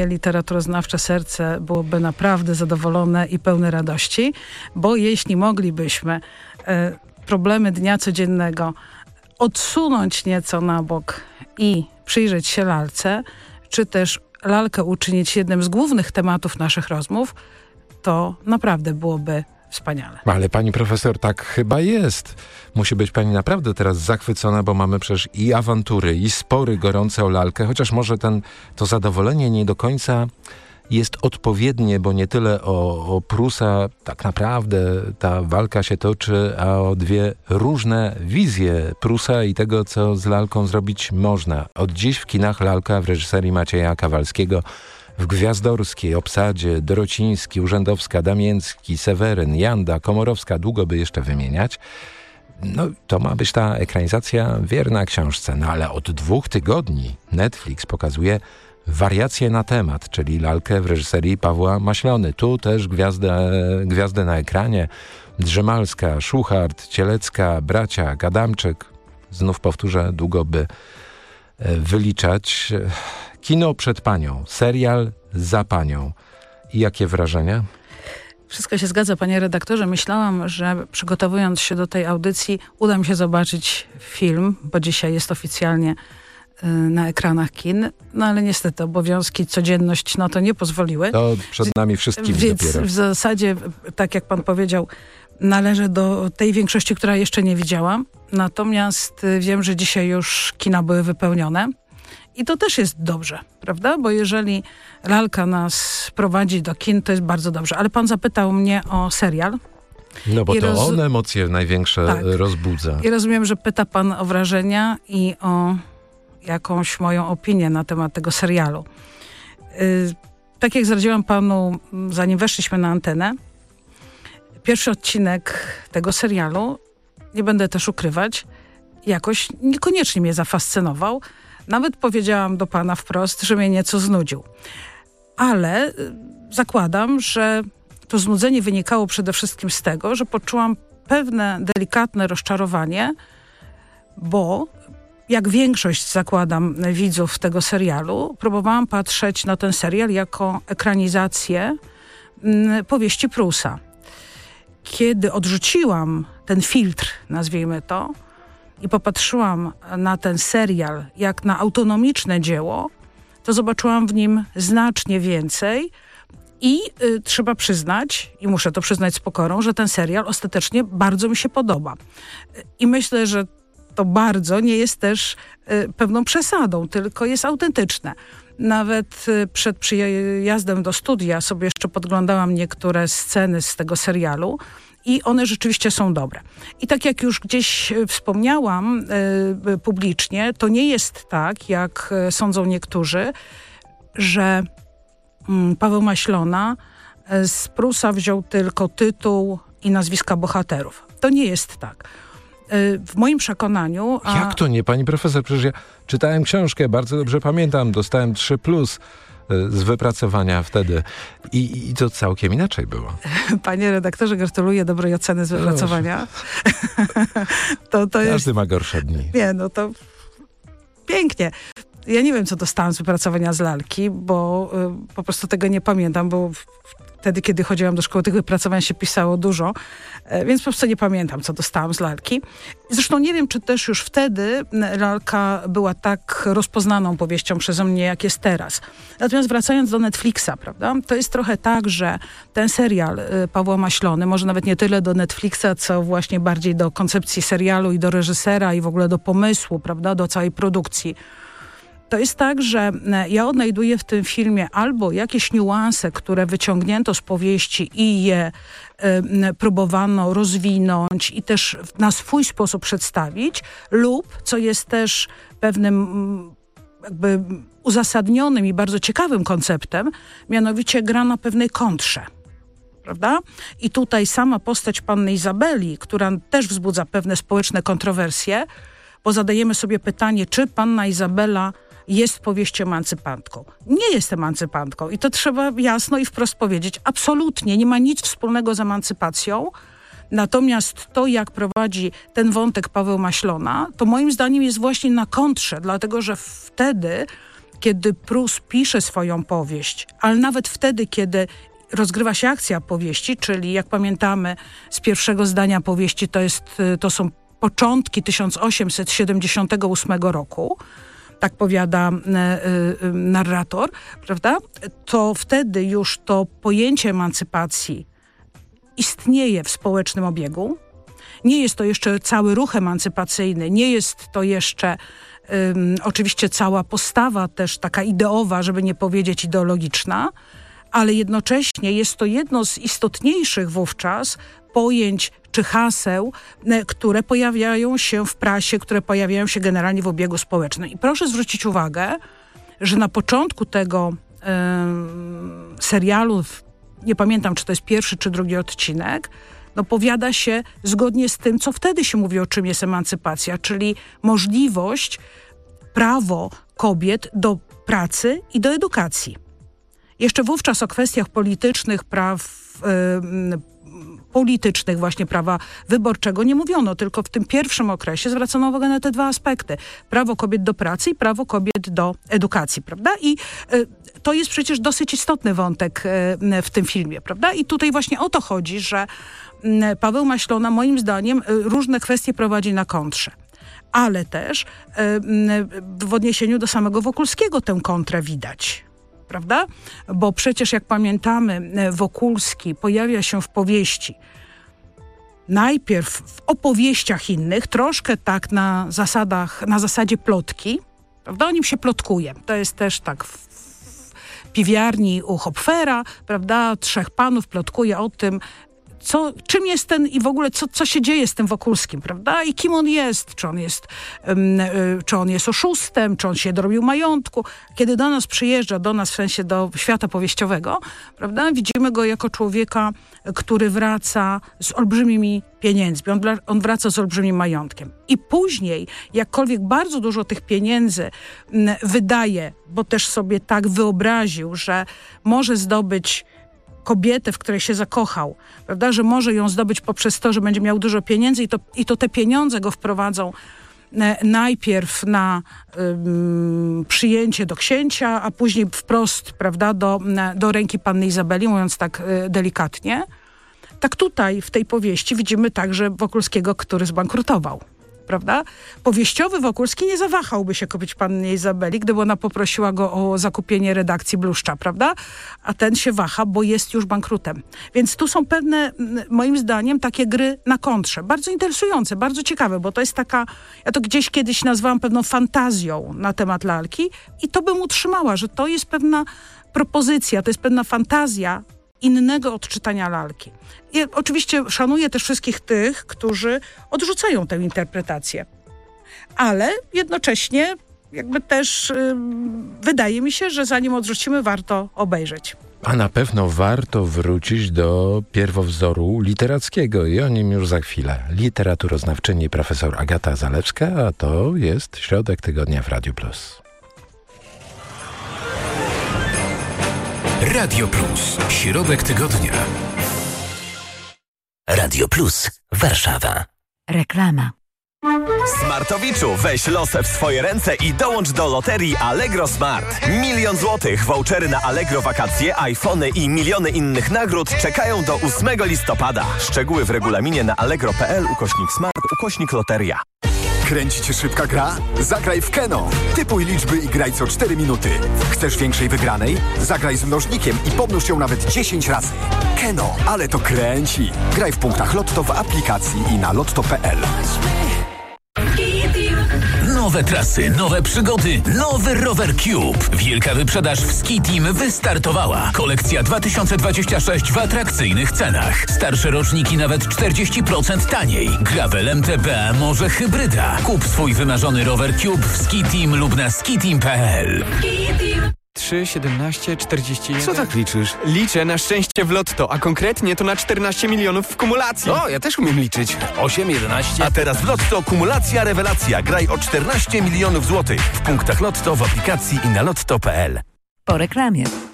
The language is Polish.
literaturoznawcze serce byłoby naprawdę zadowolone i pełne radości, bo jeśli moglibyśmy problemy dnia codziennego odsunąć nieco na bok i przyjrzeć się lalce, czy też lalkę uczynić jednym z głównych tematów naszych rozmów, to naprawdę byłoby wspaniale. Ale pani profesor, tak chyba jest. Musi być pani naprawdę teraz zachwycona, bo mamy przecież i awantury, i spory gorące o lalkę, chociaż może to zadowolenie nie do końca jest odpowiednie, bo nie tyle o Prusa tak naprawdę ta walka się toczy, a o dwie różne wizje Prusa i tego, co z lalką zrobić można. Od dziś w kinach lalka w reżyserii Macieja Kawalskiego, w gwiazdorskiej obsadzie Dorociński, Urzędowska, Damięcki, Seweryn, Janda, Komorowska, długo by jeszcze wymieniać. No to ma być ta ekranizacja wierna książce, no ale od 2 tygodni Netflix pokazuje wariacje na temat, czyli lalkę w reżyserii Pawła Maślony. Tu też gwiazdy na ekranie. Drzemalska, Szuchart, Cielecka, Bracia, Adamczyk. Znów powtórzę, długo by wyliczać. Kino przed panią, serial za panią. I jakie wrażenia? Wszystko się zgadza, panie redaktorze. Myślałam, że przygotowując się do tej audycji uda mi się zobaczyć film, bo dzisiaj jest oficjalnie na ekranach kin, no ale niestety obowiązki, codzienność na to nie pozwoliły. To przed nami wszystkimi Więc dopiero. w zasadzie, tak jak pan powiedział, należę do tej większości, która jeszcze nie widziała. Natomiast wiem, że dzisiaj już kina były wypełnione. I to też jest dobrze, prawda? Bo jeżeli lalka nas prowadzi do kin, to jest bardzo dobrze. Ale pan zapytał mnie o serial. No bo to on emocje największe rozbudza. I rozumiem, że pyta pan o wrażenia i o jakąś moją opinię na temat tego serialu. Tak jak zdradziłam panu, zanim weszliśmy na antenę, pierwszy odcinek tego serialu, nie będę też ukrywać, jakoś niekoniecznie mnie zafascynował. Nawet powiedziałam do pana wprost, że mnie nieco znudził. Ale zakładam, że to znudzenie wynikało przede wszystkim z tego, że poczułam pewne delikatne rozczarowanie, bo jak większość, zakładam, widzów tego serialu, próbowałam patrzeć na ten serial jako ekranizację powieści Prusa. Kiedy odrzuciłam ten filtr, nazwijmy to, i popatrzyłam na ten serial jak na autonomiczne dzieło, to zobaczyłam w nim znacznie więcej i trzeba przyznać, i muszę to przyznać z pokorą, że ten serial ostatecznie bardzo mi się podoba. I myślę, że to bardzo nie jest też pewną przesadą, tylko jest autentyczne. Nawet przed przyjazdem do studia sobie jeszcze podglądałam niektóre sceny z tego serialu i one rzeczywiście są dobre. I tak jak już gdzieś wspomniałam publicznie, to nie jest tak, jak sądzą niektórzy, że Paweł Maślona z Prusa wziął tylko tytuł i nazwiska bohaterów. To nie jest tak. W moim przekonaniu... Jak to nie, pani profesor? Przecież ja czytałem książkę, bardzo dobrze pamiętam, dostałem 3+ z wypracowania wtedy. I to całkiem inaczej było. Panie redaktorze, gratuluję dobrej oceny z wypracowania. Każdy ma gorsze dni. Nie, no to pięknie. Ja nie wiem, co dostałam z wypracowania z lalki, bo po prostu tego nie pamiętam, bo wtedy, kiedy chodziłam do szkoły, tych wypracowań się pisało dużo, więc po prostu nie pamiętam, co dostałam z lalki. Zresztą nie wiem, czy też już wtedy lalka była tak rozpoznaną powieścią przeze mnie, jak jest teraz. Natomiast wracając do Netflixa, prawda, to jest trochę tak, że ten serial Pawła Maślony, może nawet nie tyle do Netflixa, co właśnie bardziej do koncepcji serialu i do reżysera i w ogóle do pomysłu, prawda, do całej produkcji. To jest tak, że ja odnajduję w tym filmie albo jakieś niuanse, które wyciągnięto z powieści i je próbowano rozwinąć i też na swój sposób przedstawić, lub, co jest też pewnym jakby uzasadnionym i bardzo ciekawym konceptem, mianowicie gra na pewnej kontrze. Prawda? I tutaj sama postać panny Izabeli, która też wzbudza pewne społeczne kontrowersje, bo zadajemy sobie pytanie, czy panna Izabela jest powieścią emancypantką. Nie jest emancypantką i to trzeba jasno i wprost powiedzieć. Absolutnie nie ma nic wspólnego z emancypacją. Natomiast to, jak prowadzi ten wątek Paweł Maślona, to moim zdaniem jest właśnie na kontrze, dlatego że wtedy kiedy Prus pisze swoją powieść, ale nawet wtedy, kiedy rozgrywa się akcja powieści, czyli jak pamiętamy z pierwszego zdania powieści, to są początki 1878 roku, tak powiada narrator, prawda? To wtedy już to pojęcie emancypacji istnieje w społecznym obiegu. Nie jest to jeszcze cały ruch emancypacyjny, nie jest to jeszcze oczywiście cała postawa też taka ideowa, żeby nie powiedzieć ideologiczna, ale jednocześnie jest to jedno z istotniejszych wówczas pojęć czy haseł, które pojawiają się w prasie, które pojawiają się generalnie w obiegu społecznym. I proszę zwrócić uwagę, że na początku tego serialu, nie pamiętam, czy to jest pierwszy, czy drugi odcinek, powiada się zgodnie z tym, co wtedy się mówi, o czym jest emancypacja, czyli możliwość, prawo kobiet do pracy i do edukacji. Jeszcze wówczas o kwestiach politycznych, politycznych właśnie prawa wyborczego nie mówiono, tylko w tym pierwszym okresie zwracano uwagę na te dwa aspekty. Prawo kobiet do pracy i prawo kobiet do edukacji, prawda? I to jest przecież dosyć istotny wątek w tym filmie, prawda? I tutaj właśnie o to chodzi, że Paweł Maślona moim zdaniem różne kwestie prowadzi na kontrze. Ale też w odniesieniu do samego Wokulskiego tę kontrę widać. Prawda? Bo przecież jak pamiętamy, Wokulski pojawia się w powieści najpierw w opowieściach innych, troszkę tak na zasadzie plotki, prawda? O nim się plotkuje. To jest też tak w piwiarni u Hopfera, prawda? 3 panów plotkuje o tym, czym jest ten i w ogóle co się dzieje z tym Wokulskim, prawda? I kim on jest? Czy on jest oszustem? Czy on się dorobił majątku? Kiedy do nas przyjeżdża, w sensie do świata powieściowego, prawda? Widzimy go jako człowieka, który wraca z olbrzymimi pieniędzmi. On wraca z olbrzymim majątkiem. I później, jakkolwiek bardzo dużo tych pieniędzy wydaje, bo też sobie tak wyobraził, że może zdobyć kobietę, w której się zakochał, prawda, że może ją zdobyć poprzez to, że będzie miał dużo pieniędzy i to te pieniądze go wprowadzą najpierw na przyjęcie do księcia, a później wprost, prawda, do ręki panny Izabeli, mówiąc tak delikatnie. Tak tutaj w tej powieści widzimy także Wokulskiego, który zbankrutował. Prawda? Powieściowy Wokulski nie zawahałby się kupić pannie Izabeli, gdyby ona poprosiła go o zakupienie redakcji Bluszcza, prawda? A ten się waha, bo jest już bankrutem. Więc tu są pewne, moim zdaniem, takie gry na kontrze. Bardzo interesujące, bardzo ciekawe, bo to jest taka, ja to gdzieś kiedyś nazwałam pewną fantazją na temat lalki i to bym utrzymała, że to jest pewna propozycja, to jest pewna fantazja innego odczytania lalki. I oczywiście szanuję też wszystkich tych, którzy odrzucają tę interpretację. Ale jednocześnie jakby też wydaje mi się, że zanim odrzucimy, warto obejrzeć. A na pewno warto wrócić do pierwowzoru literackiego i o nim już za chwilę. Literaturoznawczyni profesor Agata Zalewska, a to jest Środek Tygodnia w Radiu Plus. Radio Plus. Środek tygodnia. Radio Plus. Warszawa. Reklama. Smartowiczu, weź losę w swoje ręce i dołącz do loterii Allegro Smart. 1 000 000 złotych, vouchery na Allegro wakacje, iPhony i miliony innych nagród czekają do 8 listopada. Szczegóły w regulaminie na allegro.pl/smart/loteria. Kręci cię szybka gra? Zagraj w Keno. Typuj liczby i graj co 4 minuty. Chcesz większej wygranej? Zagraj z mnożnikiem i pomnóż ją nawet 10 razy. Keno, ale to kręci. Graj w punktach Lotto w aplikacji i na lotto.pl. Nowe trasy, nowe przygody, nowy Rower Cube. Wielka wyprzedaż w Ski Team wystartowała. Kolekcja 2026 w atrakcyjnych cenach. Starsze roczniki nawet 40% taniej. Gravel, MTB, może hybryda. Kup swój wymarzony Rower Cube w Ski Team lub na skiteam.pl. 3, 17, 41... Co tak liczysz? Liczę na szczęście w lotto, a konkretnie to na 14 milionów w kumulacji. O, ja też umiem liczyć. 8, 11... A teraz w Lotto kumulacja rewelacja. Graj o 14 milionów złotych w punktach Lotto w aplikacji i na lotto.pl. Po reklamie.